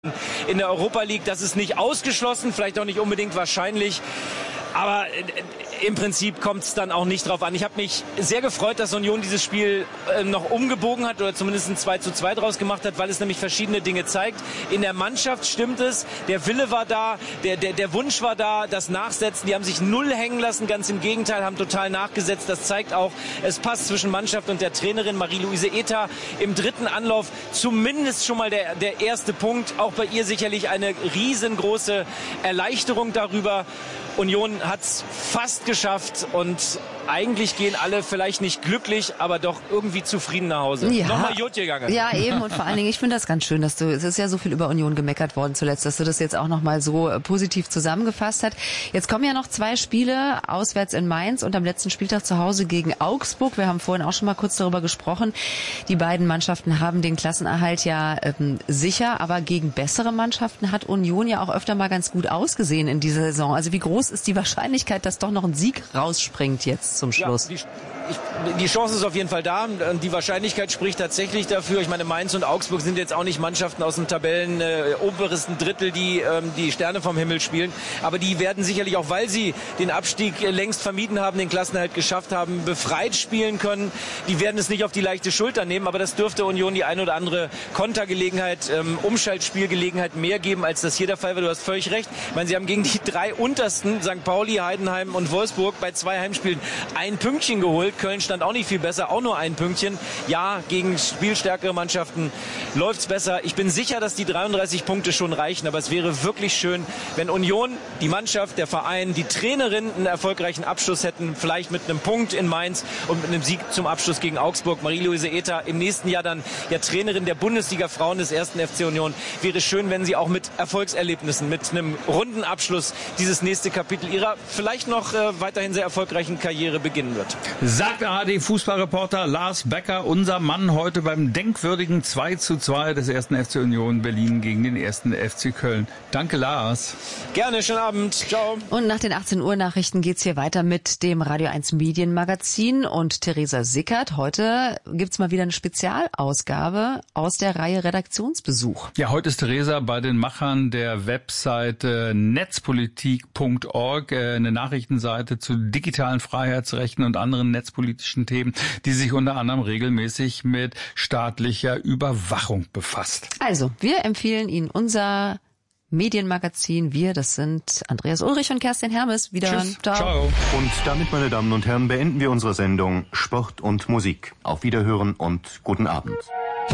in der Europa League. Das ist nicht ausgeschlossen, vielleicht auch nicht unbedingt wahrscheinlich. Aber im Prinzip kommt es dann auch nicht drauf an. Ich habe mich sehr gefreut, dass Union dieses Spiel noch umgebogen hat oder zumindest ein 2:2 draus gemacht hat, weil es nämlich verschiedene Dinge zeigt. In der Mannschaft stimmt es, der Wille war da, der Wunsch war da, das Nachsetzen, die haben sich null hängen lassen, ganz im Gegenteil, haben total nachgesetzt. Das zeigt auch, es passt zwischen Mannschaft und der Trainerin Marie-Louise Eta. Im dritten Anlauf zumindest schon mal der erste Punkt. Auch bei ihr sicherlich eine riesengroße Erleichterung darüber. Union hat es fast geschafft und eigentlich gehen alle vielleicht nicht glücklich, aber doch irgendwie zufrieden nach Hause. Ja. Nochmal gut gegangen. Ja, eben. Und vor allen Dingen, ich finde das ganz schön, es ist ja so viel über Union gemeckert worden zuletzt, dass du das jetzt auch nochmal so positiv zusammengefasst hast. Jetzt kommen ja noch 2 Spiele, auswärts in Mainz und am letzten Spieltag zu Hause gegen Augsburg. Wir haben vorhin auch schon mal kurz darüber gesprochen. Die beiden Mannschaften haben den Klassenerhalt ja sicher, aber gegen bessere Mannschaften hat Union ja auch öfter mal ganz gut ausgesehen in dieser Saison. Also wie groß ist die Wahrscheinlichkeit, dass doch noch ein Sieg rausspringt jetzt zum Schluss? Ja, die Chance ist auf jeden Fall da. Die Wahrscheinlichkeit spricht tatsächlich dafür. Ich meine, Mainz und Augsburg sind jetzt auch nicht Mannschaften aus dem Tabellen obersten Drittel, die die Sterne vom Himmel spielen. Aber die werden sicherlich, auch weil sie den Abstieg längst vermieden haben, den Klassenerhalt geschafft haben, befreit spielen können. Die werden es nicht auf die leichte Schulter nehmen, aber das dürfte Union die ein oder andere Kontergelegenheit, Umschaltspielgelegenheit mehr geben, als das hier der Fall war. Du hast völlig recht. Ich meine, sie haben gegen die 3 untersten, St. Pauli, Heidenheim und Wolfsburg, bei 2 Heimspielen ein Pünktchen geholt. Köln stand auch nicht viel besser, auch nur ein Pünktchen. Ja, gegen spielstärkere Mannschaften läuft's besser. Ich bin sicher, dass die 33 Punkte schon reichen, aber es wäre wirklich schön, wenn Union, die Mannschaft, der Verein, die Trainerin einen erfolgreichen Abschluss hätten, vielleicht mit einem Punkt in Mainz und mit einem Sieg zum Abschluss gegen Augsburg. Marie-Louise Eta im nächsten Jahr dann ja Trainerin der Bundesliga-Frauen des 1. FC Union. Wäre schön, wenn sie auch mit Erfolgserlebnissen, mit einem runden Abschluss dieses nächste Kapitel ihrer vielleicht noch weiterhin sehr erfolgreichen Karriere beginnen wird. Sagt der ARD-Fußballreporter Lars Becker, unser Mann heute beim denkwürdigen 2:2 des 1. FC Union Berlin gegen den 1. FC Köln. Danke, Lars. Gerne, schönen Abend. Ciao. Und nach den 18 Uhr Nachrichten geht's hier weiter mit dem Radio 1 Medienmagazin und Theresa Sickert. Heute gibt's mal wieder eine Spezialausgabe aus der Reihe Redaktionsbesuch. Ja, heute ist Theresa bei den Machern der Webseite netzpolitik.org, eine Nachrichtenseite zu digitalen Freiheitsrechten und anderen netzpolitischen Themen, die sich unter anderem regelmäßig mit staatlicher Überwachung befasst. Also, wir empfehlen Ihnen unser Medienmagazin. Wir, das sind Andreas Ulrich und Kerstin Hermes. Wiederhören. Tschüss. Ciao. Und damit, meine Damen und Herren, beenden wir unsere Sendung Sport und Musik. Auf Wiederhören und guten Abend.